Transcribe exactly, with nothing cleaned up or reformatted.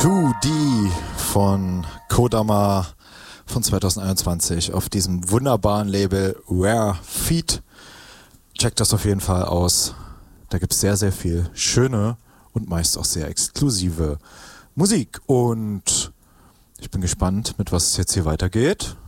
zwei D von Kodama von zweitausendeinundzwanzig auf diesem wunderbaren Label Rare Feet. Checkt das auf jeden Fall aus. Da gibt es sehr, sehr viel schöne und meist auch sehr exklusive Musik. Und ich bin gespannt, mit was es jetzt hier weitergeht.